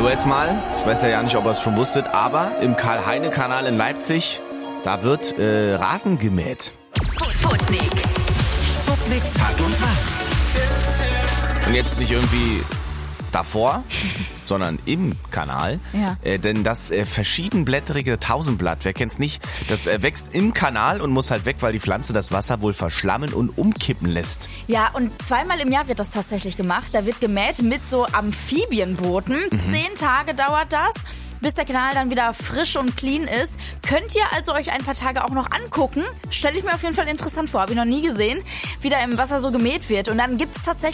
hallo erstmal. Ich weiß ja nicht, ob ihr es schon wusstet, aber im Karl-Heine-Kanal in Leipzig, da wird Rasen gemäht. Sputnik. Sputnik Tag und Tag. Und jetzt nicht irgendwie davor, sondern im Kanal. Ja. Denn das verschiedenblättrige Tausendblatt, wer kennt's nicht, das wächst im Kanal und muss halt weg, weil die Pflanze das Wasser wohl verschlammen und umkippen lässt. Ja, und 2-mal im Jahr wird das tatsächlich gemacht. Da wird gemäht mit so Amphibienbooten. 10 Tage dauert das, bis der Kanal dann wieder frisch und clean ist. Könnt ihr also euch ein paar Tage auch noch angucken. Stelle ich mir auf jeden Fall interessant vor. Habe ich noch nie gesehen, wie da im Wasser so gemäht wird. Und dann gibt's tatsächlich